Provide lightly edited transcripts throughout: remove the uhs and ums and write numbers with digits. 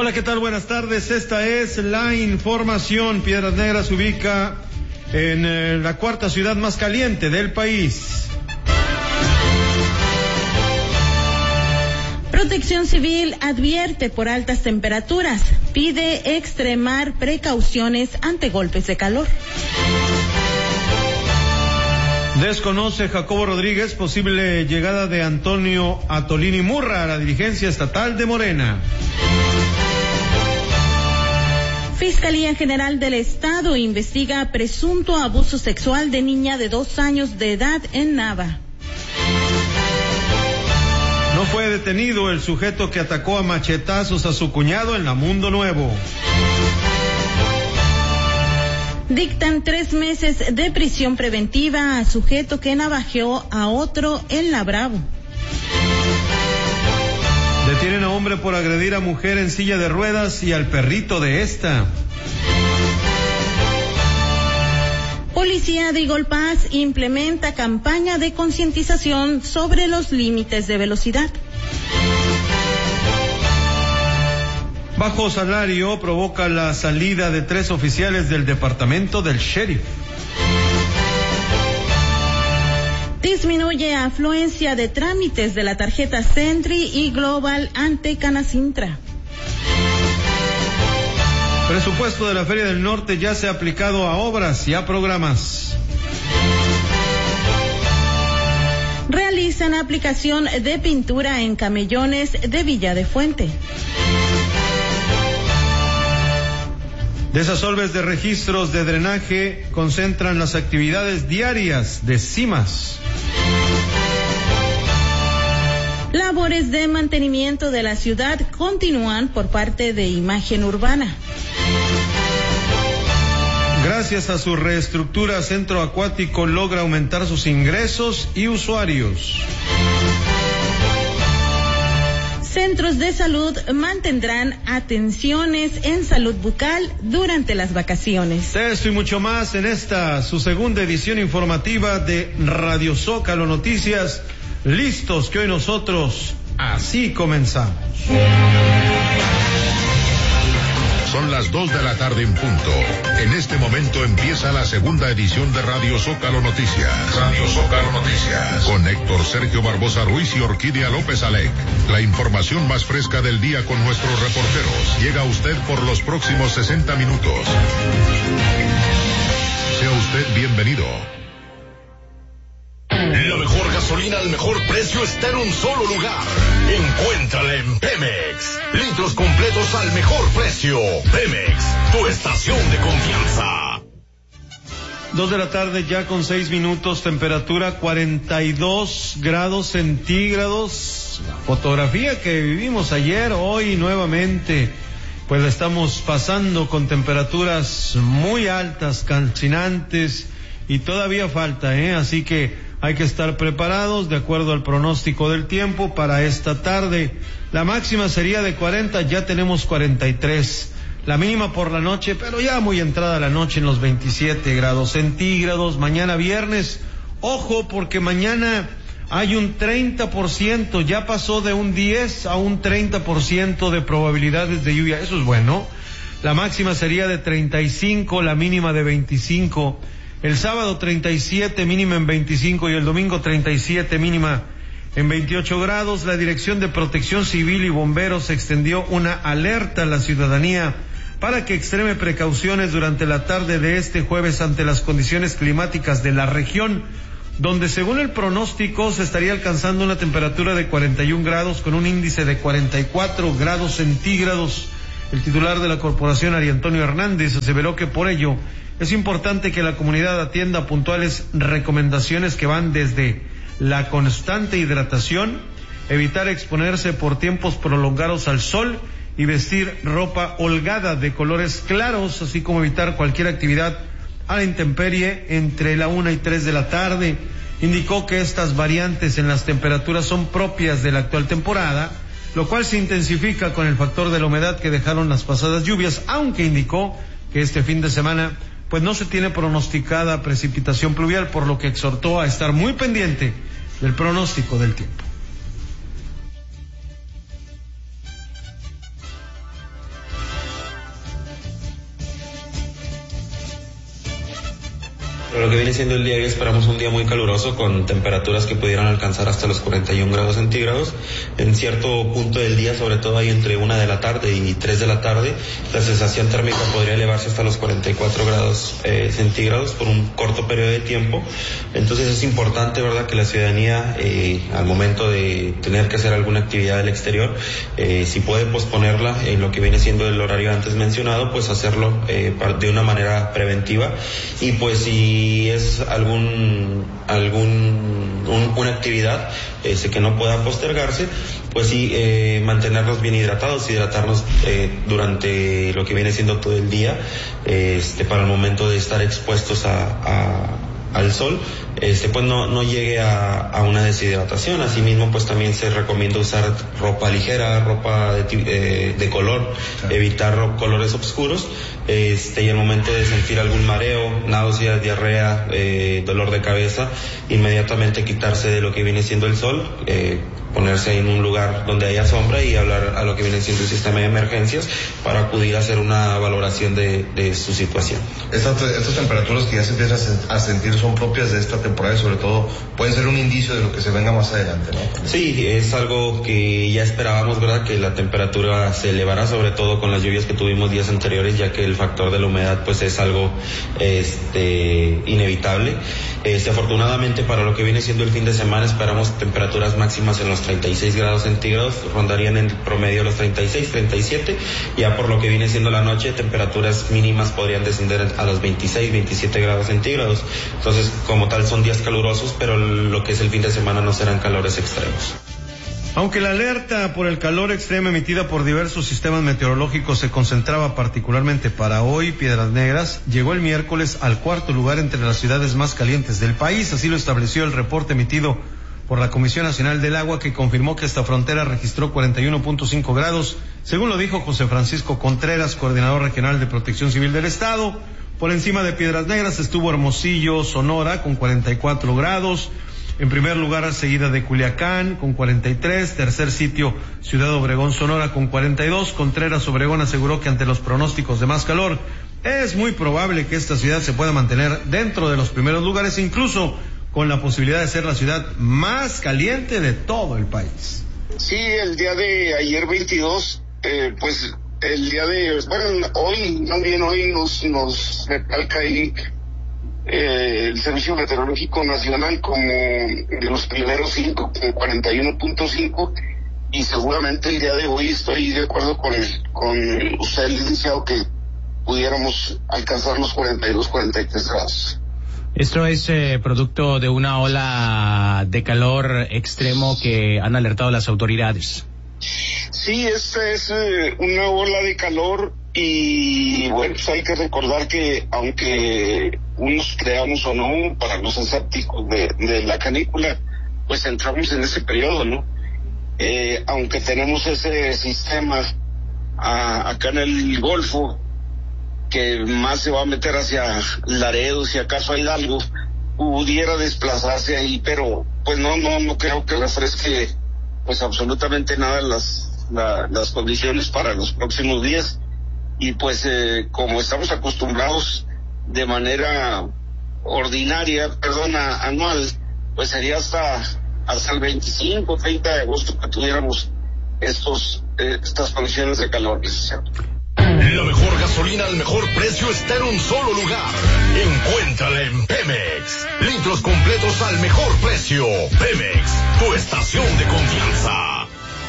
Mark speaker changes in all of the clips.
Speaker 1: Hola, ¿qué tal? Buenas tardes. Esta es la información. Piedras Negras se ubica en la cuarta ciudad más caliente del país.
Speaker 2: Protección Civil advierte por altas temperaturas. Pide extremar precauciones ante golpes de calor.
Speaker 1: Desconoce Jacobo Rodríguez posible llegada de Antonio Atolini Murra a la dirigencia estatal de Morena.
Speaker 2: Fiscalía General del Estado investiga presunto abuso sexual de niña de 2 años de edad en Nava.
Speaker 1: No fue detenido el sujeto que atacó a machetazos a su cuñado en la Mundo Nuevo.
Speaker 2: Dictan 3 meses de prisión preventiva a sujeto que navajeó a otro en La Bravo.
Speaker 1: Detienen a hombre por agredir a mujer en silla de ruedas y al perrito de esta.
Speaker 2: Policía de Igolpaz implementa campaña de concientización sobre los límites de velocidad.
Speaker 1: Bajo salario provoca la salida de 3 oficiales del departamento del sheriff.
Speaker 2: Disminuye afluencia de trámites de la tarjeta Sentry y Global ante Canacintra.
Speaker 1: Presupuesto de la Feria del Norte ya se ha aplicado a obras y a programas.
Speaker 2: Realizan aplicación de pintura en camellones de Villa de Fuente.
Speaker 1: Desasolves de registros de drenaje concentran las actividades diarias de CIMAS.
Speaker 2: Labores de mantenimiento de la ciudad continúan por parte de Imagen Urbana.
Speaker 1: Gracias a su reestructura, Centro Acuático logra aumentar sus ingresos y usuarios.
Speaker 2: Centros de salud mantendrán atenciones en salud bucal durante las vacaciones.
Speaker 1: Esto y mucho más en esta, su segunda edición informativa de Radio Zócalo Noticias. Listos que hoy nosotros así comenzamos.
Speaker 3: Son las 2 de la tarde en punto. En este momento empieza la segunda edición de Radio Zócalo Noticias. Radio Zócalo Noticias. Con Héctor Sergio Barbosa Ruiz y Orquídea López Alec. La información más fresca del día con nuestros reporteros. Llega a usted por los próximos 60 minutos. Sea usted bienvenido.
Speaker 4: La mejor gasolina al mejor precio está en un solo lugar. Encuéntrala en Pemex. Litros completos al mejor precio. Pemex, tu estación de confianza.
Speaker 1: 2 de la tarde ya con 6 minutos, temperatura 42 grados centígrados. La fotografía que vivimos ayer, hoy nuevamente, pues la estamos pasando con temperaturas muy altas, calcinantes, y todavía falta, así que hay que estar preparados de acuerdo al pronóstico del tiempo para esta tarde. La máxima sería de 40, ya tenemos 43. La mínima por la noche, pero ya muy entrada la noche en los 27 grados centígrados. Mañana viernes, ojo porque mañana hay un 30%, ya pasó de un 10 a un 30% de probabilidades de lluvia. Eso es bueno. La máxima sería de 35, la mínima de 25. El sábado 37, mínima en 25, y el domingo 37, mínima en 28 grados. La Dirección de Protección Civil y Bomberos extendió una alerta a la ciudadanía para que extreme precauciones durante la tarde de este jueves ante las condiciones climáticas de la región, donde según el pronóstico se estaría alcanzando una temperatura de 41 grados con un índice de 44 grados centígrados. El titular de la corporación, Ari Antonio Hernández, aseveró que por ello es importante que la comunidad atienda puntuales recomendaciones que van desde la constante hidratación, evitar exponerse por tiempos prolongados al sol y vestir ropa holgada de colores claros, así como evitar cualquier actividad a la intemperie entre la 1 y 3 de la tarde. Indicó que estas variantes en las temperaturas son propias de la actual temporada, lo cual se intensifica con el factor de la humedad que dejaron las pasadas lluvias, aunque indicó que este fin de semana pues no se tiene pronosticada precipitación pluvial, por lo que exhortó a estar muy pendiente del pronóstico del tiempo.
Speaker 5: Para lo que viene siendo el día de hoy esperamos un día muy caluroso con temperaturas que pudieran alcanzar hasta los 41 grados centígrados. En cierto punto del día, sobre todo ahí entre 1 de la tarde y 3 de la tarde, la sensación térmica podría elevarse hasta los 44 grados centígrados por un corto periodo de tiempo. Entonces es importante, ¿verdad?, que la ciudadanía al momento de tener que hacer alguna actividad del exterior, si puede posponerla en lo que viene siendo el horario antes mencionado, pues hacerlo de una manera preventiva. Y pues si es una actividad que no pueda postergarse, pues sí, mantenernos bien hidratarnos durante lo que viene siendo todo el día, para el momento de estar expuestos al sol, pues no llegue a una deshidratación. Asimismo, pues también se recomienda usar ropa ligera, ropa de color, evitar colores oscuros, y al momento de sentir algún mareo, náuseas, diarrea, dolor de cabeza, inmediatamente quitarse de lo que viene siendo el sol, ponerse en un lugar donde haya sombra y hablar a lo que viene siendo el sistema de emergencias para acudir a hacer una valoración de su situación.
Speaker 6: Estas temperaturas que ya se empiezan a sentir son propias de esta temporada y sobre todo pueden ser un indicio de lo que se venga más adelante, ¿no? Sí, es algo que ya esperábamos, ¿verdad?, que la temperatura se elevara, sobre todo con las lluvias que tuvimos días anteriores, ya que el factor de la humedad pues es algo inevitable. Afortunadamente para lo que viene siendo el fin de semana esperamos temperaturas máximas en los 36 grados centígrados, rondarían en promedio los 36, 37, ya por lo que viene siendo la noche, temperaturas mínimas podrían descender a los 26, 27 grados centígrados. Entonces, como tal, son días calurosos, pero lo que es el fin de semana no serán calores extremos.
Speaker 1: Aunque la alerta por el calor extremo emitida por diversos sistemas meteorológicos se concentraba particularmente para hoy, Piedras Negras llegó el miércoles al cuarto lugar entre las ciudades más calientes del país. Así lo estableció el reporte emitido por la Comisión Nacional del Agua, que confirmó que esta frontera registró 41.5 grados, según lo dijo José Francisco Contreras, coordinador regional de Protección Civil del Estado. Por encima de Piedras Negras estuvo Hermosillo, Sonora, con 44 grados. En primer lugar, seguida de Culiacán, con 43. Tercer sitio, Ciudad Obregón, Sonora, con 42. Contreras Obregón aseguró que ante los pronósticos de más calor, es muy probable que esta ciudad se pueda mantener dentro de los primeros lugares, incluso con la posibilidad de ser la ciudad más caliente de todo el país.
Speaker 7: Sí, el día de ayer 22, pues el día de, hoy nos recalca ahí el Servicio Meteorológico Nacional como de los primeros 5, con 41.5, y seguramente el día de hoy estoy de acuerdo con usted, licenciado, que pudiéramos alcanzar los 42, 43 grados.
Speaker 8: Esto es producto de una ola de calor extremo que han alertado las autoridades.
Speaker 7: Sí, esta es una ola de calor y bueno, pues hay que recordar que aunque unos creamos o no, para los escépticos de la canícula, pues entramos en ese periodo, ¿no? Aunque tenemos ese sistema acá en el Golfo, que más se va a meter hacia Laredo, si acaso hay algo, pudiera desplazarse ahí, pero pues no creo que refresque pues absolutamente nada las condiciones para los próximos días. Y pues como estamos acostumbrados de manera anual, pues sería hasta el 25, 30 de agosto que tuviéramos estas condiciones de calor.
Speaker 4: La mejor gasolina al mejor precio está en un solo lugar. Encuéntrala en Pemex. Litros completos al mejor precio. Pemex, tu estación de confianza.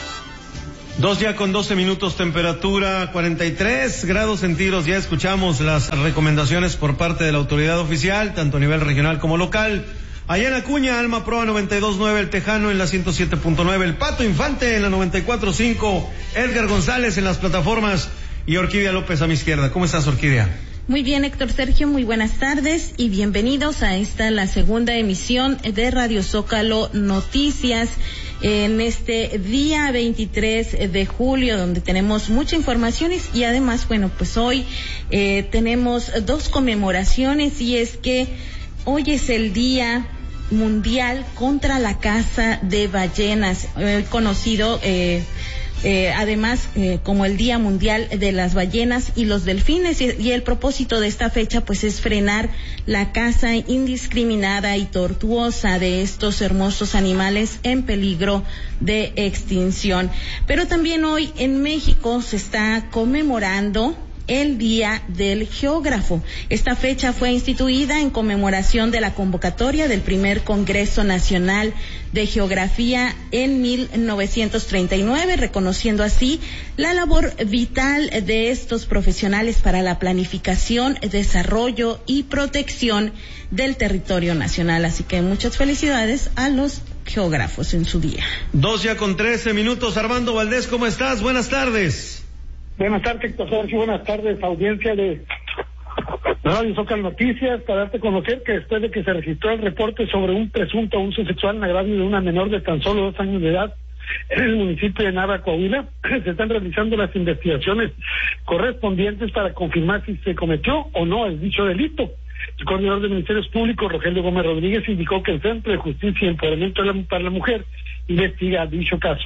Speaker 1: 2:12 temperatura 43 grados centígrados. Ya escuchamos las recomendaciones por parte de la autoridad oficial, tanto a nivel regional como local. Allá en Acuña, Alma Proa 92.9, El Tejano en la 107.9, El Pato Infante en la 94.5, Edgar González en las plataformas y Orquídea López a mi izquierda. ¿Cómo estás, Orquídea?
Speaker 2: Muy bien, Héctor Sergio, muy buenas tardes y bienvenidos a la segunda emisión de Radio Zócalo Noticias en este día 23 de julio, donde tenemos mucha información y además, bueno, pues hoy tenemos dos conmemoraciones, y es que hoy es el Día Mundial contra la Caza de Ballenas, conocido además como el Día Mundial de las Ballenas y los Delfines, y el propósito de esta fecha pues es frenar la caza indiscriminada y tortuosa de estos hermosos animales en peligro de extinción. Pero también hoy en México se está conmemorando el Día del Geógrafo. Esta fecha fue instituida en conmemoración de la convocatoria del primer Congreso Nacional de Geografía en 1939, reconociendo así la labor vital de estos profesionales para la planificación, desarrollo y protección del territorio nacional. Así que muchas felicidades a los geógrafos en su día.
Speaker 1: 2:13. Armando Valdés, ¿cómo estás? Buenas tardes.
Speaker 9: Buenas tardes, Héctor Sergio. Buenas tardes, audiencia de Radio Zócalo Noticias, para darte a conocer que después de que se registró el reporte sobre un presunto abuso sexual en agravio de una menor de tan solo 2 años de edad en el municipio de Nava, Coahuila, se están realizando las investigaciones correspondientes para confirmar si se cometió o no el dicho delito. El coordinador de Ministerios Públicos, Rogelio Gómez Rodríguez, indicó que el Centro de Justicia y Empoderamiento para la Mujer investiga dicho caso.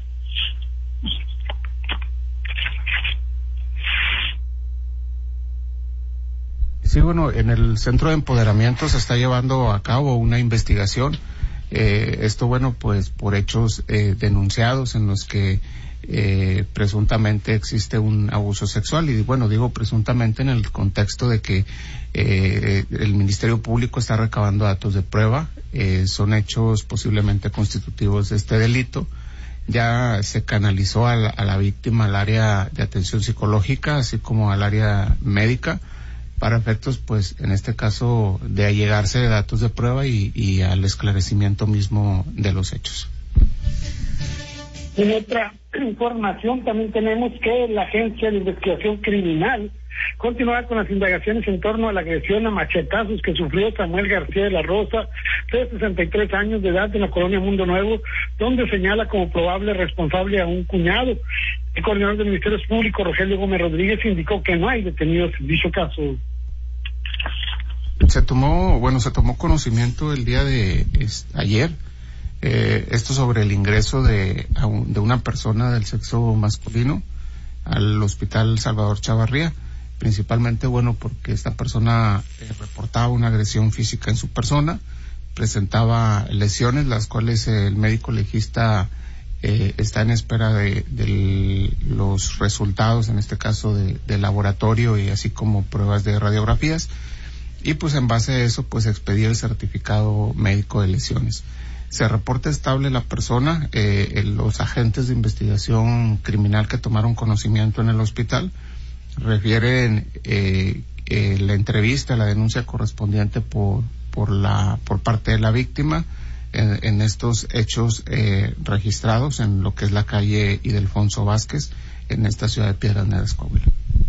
Speaker 10: Sí, bueno, en el Centro de Empoderamiento se está llevando a cabo una investigación. Esto, bueno, pues por hechos denunciados en los que presuntamente existe un abuso sexual. Y bueno, digo presuntamente en el contexto de que el Ministerio Público está recabando datos de prueba. Son hechos posiblemente constitutivos de este delito. Ya se canalizó a la víctima al área de atención psicológica, así como al área médica, para efectos, pues, en este caso, de allegarse de datos de prueba y al esclarecimiento mismo de los hechos.
Speaker 9: En otra información también tenemos que la Agencia de Investigación Criminal continúa con las indagaciones en torno a la agresión a machetazos que sufrió Samuel García de la Rosa, de 63 años de edad, en la colonia Mundo Nuevo, donde señala como probable responsable a un cuñado. El coordinador de Ministerios Públicos, Rogelio Gómez Rodríguez, indicó que no hay detenidos en dicho caso.
Speaker 10: Se tomó conocimiento el día de ayer, esto sobre el ingreso de una persona del sexo masculino al Hospital Salvador Chavarría, principalmente, bueno, porque esta persona reportaba una agresión física en su persona, presentaba lesiones, las cuales el médico legista está en espera de los resultados, en este caso del laboratorio, y así como pruebas de radiografías, y pues en base a eso pues expedía el certificado médico de lesiones. Se reporta estable la persona. Los agentes de investigación criminal que tomaron conocimiento en el hospital refieren la entrevista, la denuncia correspondiente por parte de la víctima en estos hechos registrados en lo que es la calle Ildefonso Vázquez, en esta ciudad de Piedras Negras, Coahuila.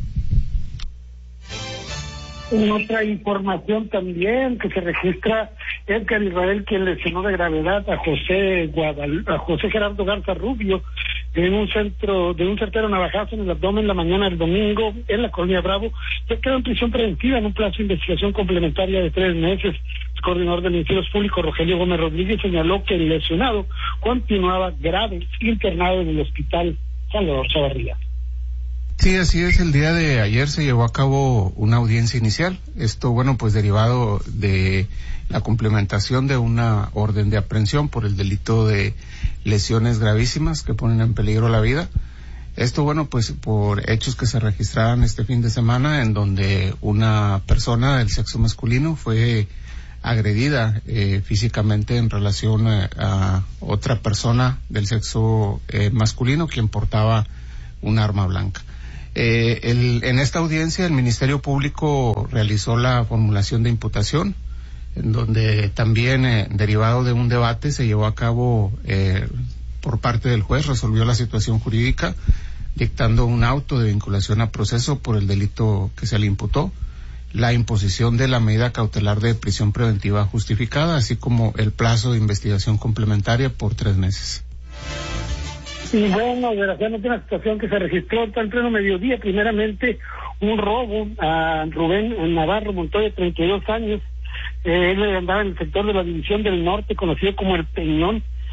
Speaker 9: En otra información también que se registra, Edgar Israel, quien lesionó de gravedad a José Gerardo Garza Rubio de un certero navajazo en el abdomen la mañana del domingo en la colonia Bravo, se quedó en prisión preventiva en un plazo de investigación complementaria de 3 meses. El coordinador de Ministerios Públicos, Rogelio Gómez Rodríguez, señaló que el lesionado continuaba grave, internado en el Hospital Salvador Chavarría.
Speaker 10: Sí, así es. El día de ayer se llevó a cabo una audiencia inicial. Esto, bueno, pues derivado de la complementación de una orden de aprehensión por el delito de lesiones gravísimas que ponen en peligro la vida. Esto, bueno, pues por hechos que se registraron este fin de semana, en donde una persona del sexo masculino fue agredida físicamente en relación a otra persona del sexo masculino, quien portaba un arma blanca. En esta audiencia el Ministerio Público realizó la formulación de imputación, en donde también derivado de un debate se llevó a cabo por parte del juez, resolvió la situación jurídica dictando un auto de vinculación a proceso por el delito que se le imputó, la imposición de la medida cautelar de prisión preventiva justificada, así como el plazo de investigación complementaria por 3 meses.
Speaker 9: Y bueno, desgraciadamente una situación que se registró en pleno mediodía, primeramente un robo a Rubén Navarro Montoya, 32 años, él andaba en el sector de la División del Norte, conocido como El Peñón,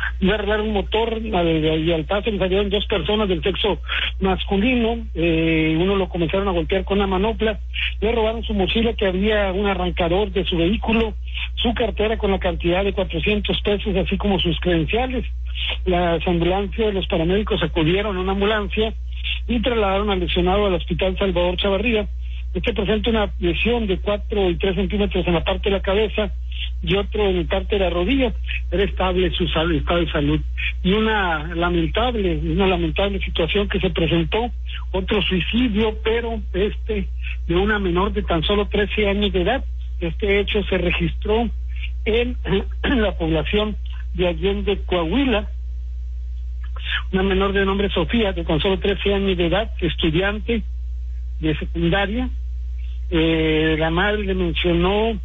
Speaker 9: Le arreglaron un motor y al paso le salieron 2 personas del sexo masculino. Uno lo comenzaron a golpear con una manopla. Le robaron su mochila, que había un arrancador de su vehículo, su cartera con la cantidad de 400 pesos, así como sus credenciales. Las ambulancias, los paramédicos acudieron a una ambulancia y trasladaron al lesionado al Hospital Salvador Chavarría. Presenta una lesión de 4 y 3 centímetros en la parte de la cabeza y otro en la parte de la rodilla. Era estable su estado de salud. Y una lamentable situación que se presentó, otro suicidio, pero de una menor de tan solo 13 años de edad. Este hecho se registró en la población de Allende, Coahuila. Una menor de nombre Sofía, de tan solo 13 años de edad, estudiante de secundaria. La madre le mencionó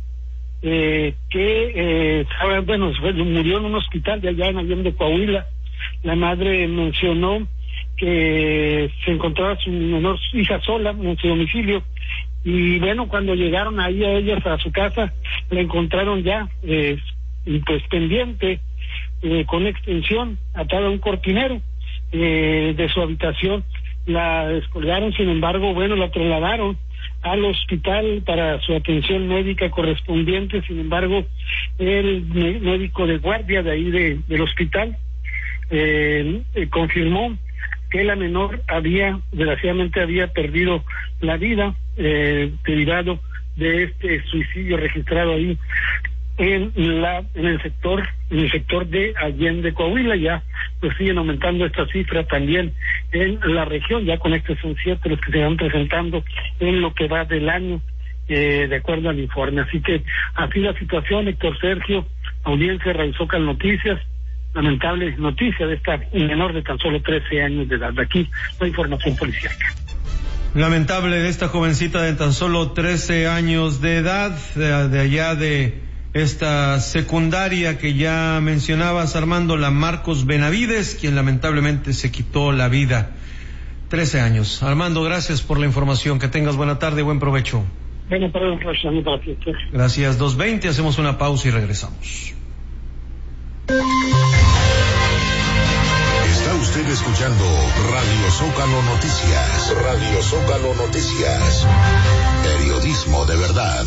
Speaker 9: murió en un hospital de allá en Allende, Coahuila. La madre mencionó que se encontraba su menor hija sola en su domicilio, y bueno, cuando llegaron ahí a ellas a su casa, la encontraron ya pendiente, con extensión, atada a un cortinero de su habitación. La descolgaron, sin embargo, la trasladaron al hospital para su atención médica correspondiente. Sin embargo, el médico de guardia de ahí del hospital confirmó que la menor desgraciadamente había perdido la vida derivado de este suicidio registrado ahí en el sector de Allende, Coahuila. Ya pues siguen aumentando estas cifras también en la región. Ya con estos son 7 los que se van presentando en lo que va del año, de acuerdo al informe. Así que así la situación, Héctor Sergio, audiencia de Radio Zócalo Noticias. Lamentable noticia de esta menor de tan solo 13 años de edad. De aquí la información policial.
Speaker 1: Lamentable de esta jovencita de tan solo 13 años de edad, de allá de esta secundaria que ya mencionabas, Armando, la Marcos Benavides, quien lamentablemente se quitó la vida. 13 años. Armando, gracias por la información. Que tengas buena tarde y buen provecho.
Speaker 9: Buena tarde, para ti.
Speaker 1: Gracias. 2:20, hacemos una pausa y regresamos.
Speaker 3: Está usted escuchando Radio Zócalo Noticias. Radio Zócalo Noticias. Periodismo de verdad.